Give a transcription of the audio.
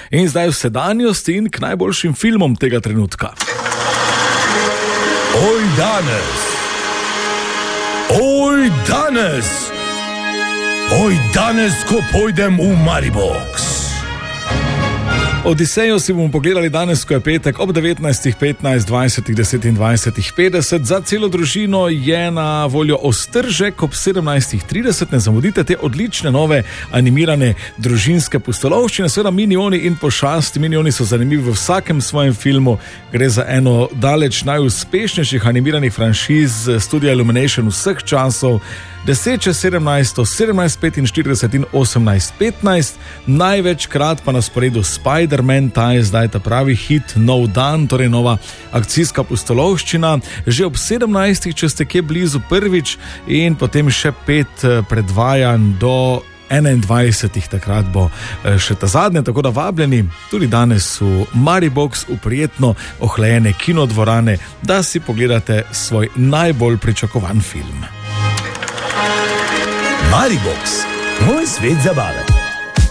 In zdaj v sedanjosti in k najboljšim filmom tega trenutka. Oj danes! Oj danes! Oj danes, ko pojdem v Maribox! Odisejo si bomo pogledali danes, ko je petek ob 19:15, 20, 10 in 20:50. Za celo družino je na voljo Ostržek ob 17:30. Ne zamudite te odlične nove animirane družinske pustolovščine. Seveda Minioni in Pošasti. Minioni so zanimivi v vsakem svojem filmu. Gre za eno daleč najuspešnejših animiranih franšiz Studia Illumination vseh časov. 10:17, 17:45 in 18:15. Največkrat pa na sporedu Spider-Man, ta je zdaj ta pravi hit, nov dan, torej nova akcijska pustolovščina. Že ob 17, če ste kje blizu prvič, in potem še 5 predvajanj do 21, takrat bo še ta zadnje, tako da vabljeni tudi danes v Maribox, v prijetno ohlajene kinodvorane, da si pogledate svoj najbolj pričakovan film. Maribox, moj svet zabave.